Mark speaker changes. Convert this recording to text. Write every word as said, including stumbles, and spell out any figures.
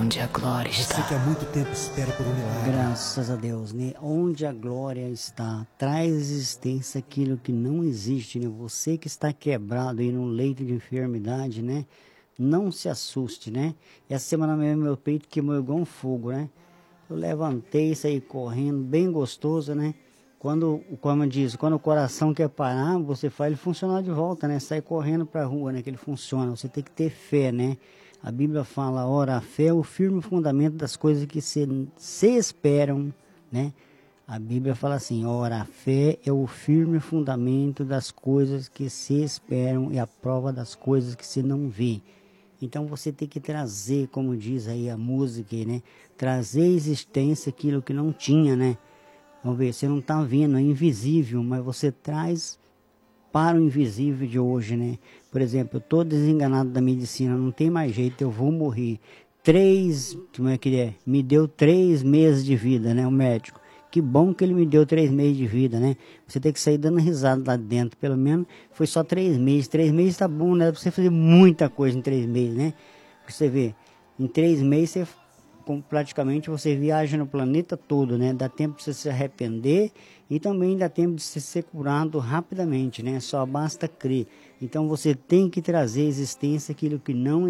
Speaker 1: onde a glória
Speaker 2: Você
Speaker 1: está.
Speaker 2: que há muito tempo espera por um milagre.
Speaker 3: Graças a Deus, né? Onde a glória está, traz existência aquilo que não existe, né? Você que está quebrado aí no leito de enfermidade, né? Não se assuste, né? Essa semana mesmo meu peito queimou igual um fogo, né? Eu levantei, saí correndo, bem gostoso, né? Quando, como diz, quando o coração quer parar, você faz ele funcionar de volta, né? Sai correndo para a rua, né? Que ele funciona. Você tem que ter fé, né? A Bíblia fala, ora, a fé é o firme fundamento das coisas que se, se esperam, né? A Bíblia fala assim, ora, a fé é o firme fundamento das coisas que se esperam e a prova das coisas que se não vê. Então você tem que trazer, como diz aí a música, né? Trazer à existência aquilo que não tinha, né? Vamos ver, você não está vendo, é invisível, mas você traz para o invisível de hoje, né? Por exemplo, eu estou desenganado da medicina, não tem mais jeito, eu vou morrer. Três, como é que é? Me deu três meses de vida, né? O médico. Que bom que ele me deu três meses de vida, né? Você tem que sair dando risada lá dentro, pelo menos foi só três meses. Três meses tá bom, né? Pra você fazer muita coisa em três meses, né? Você vê, em três meses você praticamente você viaja no planeta todo, né? Dá tempo de você se arrepender e também dá tempo de você ser curado rapidamente, né? Só basta crer. Então você tem que trazer à existência aquilo que não